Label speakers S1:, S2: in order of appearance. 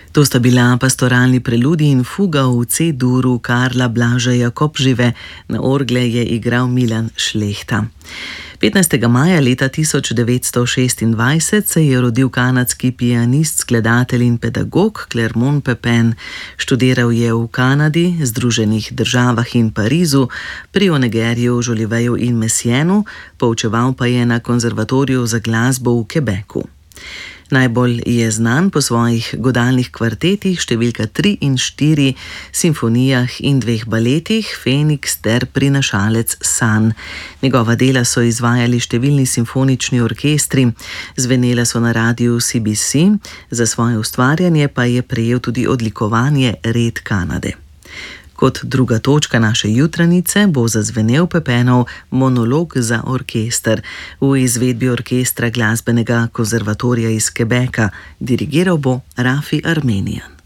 S1: To sta bila pastoralni preludi in fuga v C-duru Karla Blažeja Kopžive, na orgle je igral Milan Šlehta. 15. maja leta 1926 se je rodil kanadski pianist, skladatelj in pedagog Clermont Pepin. Študiral je v Kanadi, Združenih državah in Parizu, pri Onegerju, Joliveju in Messienu, poučeval pa je na konzervatoriju za glasbo v Quebecu. Najbolj je znan po svojih godalnih kvartetih številka 3 in 4, simfonijah in 2 baletih Feniks ter Prinašalec sanj. Njegova dela so izvajali številni simfonični orkestri, zvenela so na radiu CBC, za svoje ustvarjanje pa je prejel tudi odlikovanje Red Kanade. Kot druga točka naše jutranice bo zazvenel Pepinov monolog za orkester v izvedbi orkestra Glasbenega konzervatorija iz Quebeca. Dirigiral bo Rafi Armenian.